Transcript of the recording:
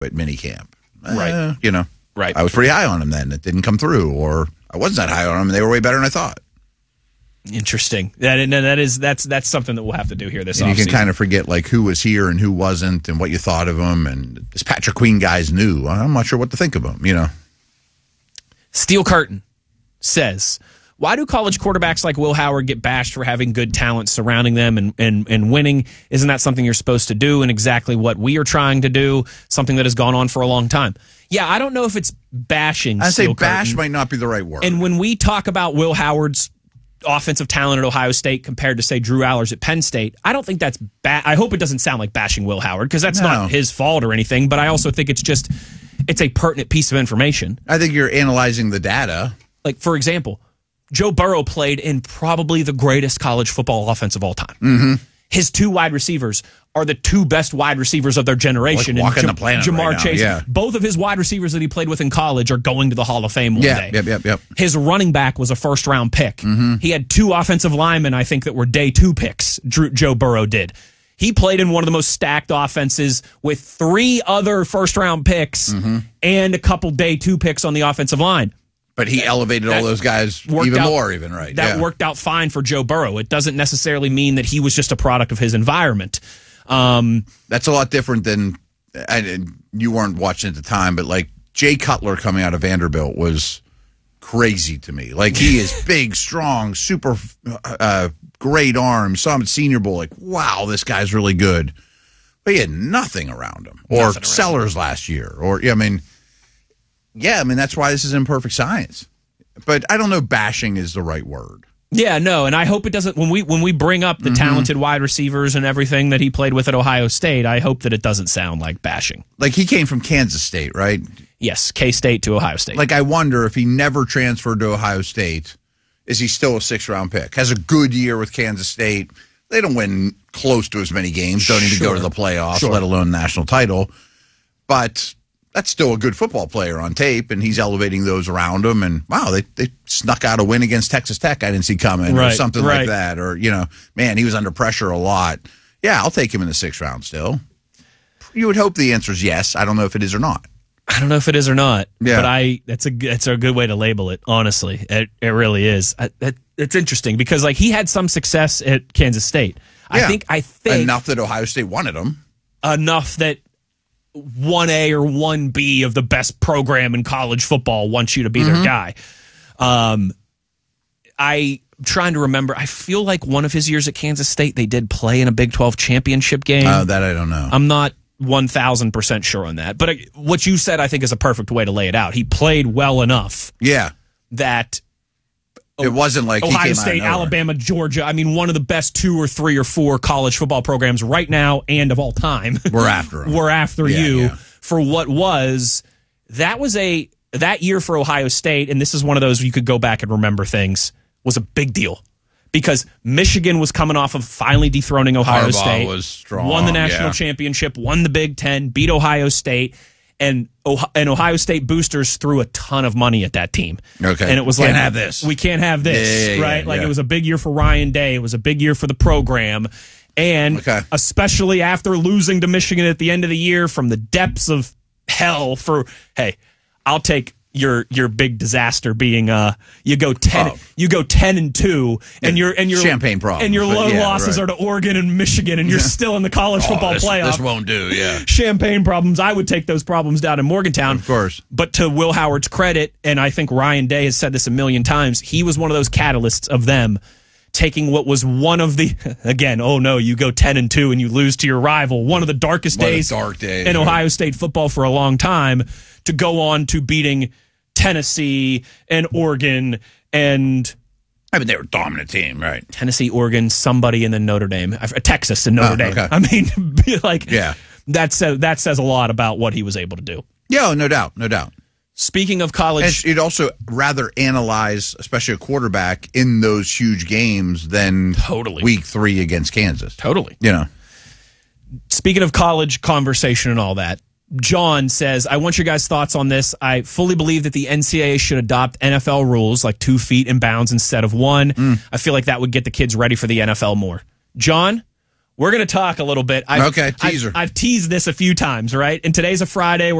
at minicamp. Right. Right. I was pretty high on him then. It didn't come through, or I wasn't that high on him, and they were way better than I thought. Interesting. That's something that we'll have to do here this offseason. You can kind of forget like who was here and who wasn't, and what you thought of him. And this Patrick Queen guy's new. I'm not sure what to think of him. Steel Curtain says, why do college quarterbacks like Will Howard get bashed for having good talent surrounding them and winning? Isn't that something you're supposed to do, and exactly what we are trying to do, something that has gone on for a long time? Yeah, I don't know if it's bashing. I'd say bash might not be the right word. And when we talk about Will Howard's offensive talent at Ohio State compared to, say, Drew Allers at Penn State, I don't think that's bad. I hope it doesn't sound like bashing Will Howard, because that's not his fault or anything, but I also think it's a pertinent piece of information. I think you're analyzing the data. Like, for example, Joe Burrow played in probably the greatest college football offense of all time. Mm-hmm. His two wide receivers are the two best wide receivers of their generation. Like walking the planet Jamar right now. Chase. Yeah. Both of his wide receivers that he played with in college are going to the Hall of Fame one day. Yep. His running back was a first-round pick. Mm-hmm. He had two offensive linemen, I think, that were day 2 picks, Joe Burrow did. He played in one of the most stacked offenses with 3 other first-round picks and a couple day 2 picks on the offensive line. But he elevated all those guys even more, right? That worked out fine for Joe Burrow. It doesn't necessarily mean that he was just a product of his environment. That's a lot different than, you weren't watching at the time, but like Jay Cutler coming out of Vanderbilt was crazy to me. Like, he is big, strong, super great arms. Saw him at Senior Bowl, like, wow, this guy's really good. But he had nothing around him. Or Sellers last year. That's why this is imperfect science. But I don't know bashing is the right word. Yeah, no, and I hope it doesn't, when we bring up the talented wide receivers and everything that he played with at Ohio State, I hope that it doesn't sound like bashing. Like, he came from Kansas State, right? Yes, K-State to Ohio State. Like, I wonder if he never transferred to Ohio State, is he still a 6th-round pick? Has a good year with Kansas State. They don't win close to as many games, don't even go to the playoffs, let alone national title. But that's still a good football player on tape, and he's elevating those around him. And, wow, they snuck out a win against Texas Tech I didn't see coming, or something like that. Or, man, he was under pressure a lot. Yeah, I'll take him in the 6th round still. You would hope the answer is yes. I don't know if it is or not. I don't know if it is or not, but that's a good way to label it, honestly. It really is. It's interesting because, like, he had some success at Kansas State. Yeah. I think enough that Ohio State wanted him. Enough that 1A or 1B of the best program in college football wants you to be their guy. I'm trying to remember. I feel like one of his years at Kansas State, they did play in a Big 12 championship game. That I don't know. I'm not 1,000% sure on that. But what you said, I think, is a perfect way to lay it out. He played well enough that it wasn't like Ohio he came State, out of Alabama, Georgia. I mean, one of the best 2 or 3 or 4 college football programs right now and of all time. We're after him. We're after you for what was. That year for Ohio State, and this is one of those you could go back and remember things, was a big deal. Because Michigan was coming off of finally dethroning Ohio Harbaugh State. Was strong, won the national championship, won the Big Ten, beat Ohio State, and Ohio State boosters threw a ton of money at that team. Okay. And it was we like, can't have this, right? It was a big year for Ryan Day. It was a big year for the program. And especially after losing to Michigan at the end of the year from the depths of hell I'll take your big disaster being you go 10-2 and your champagne problem and your lone losses are to Oregon and Michigan and you're still in the college football playoff. This won't do, Champagne problems. I would take those problems down in Morgantown, of course. But to Will Howard's credit, and I think Ryan Day has said this a million times, he was one of those catalysts of them taking what was one of the, again, you go 10-2 and you lose to your rival, one of the darkest days in Ohio State football for a long time, to go on to beating Tennessee and Oregon and... I mean, they were a dominant team, right? Tennessee, Oregon, somebody, and then Notre Dame. Texas and Notre Dame. Okay. I mean, that says a lot about what he was able to do. Yeah, no doubt. Speaking of college... And you'd also rather analyze, especially a quarterback, in those huge games than week 3 against Kansas. Totally. Speaking of college conversation and all that, John says, I want your guys' thoughts on this. I fully believe that the NCAA should adopt NFL rules like 2 feet in bounds instead of 1. I feel like that would get the kids ready for the NFL more. John, We're going to talk a little bit. Teaser. I've teased this a few times, right? And today's a Friday.